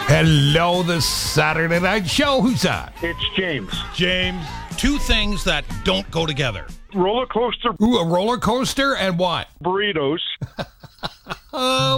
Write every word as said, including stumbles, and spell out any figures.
Hello, the Saturday Night Show. Who's that? It's James. James. Two things that don't go together. Roller coaster Ooh, a roller coaster and what? burritos. Oh,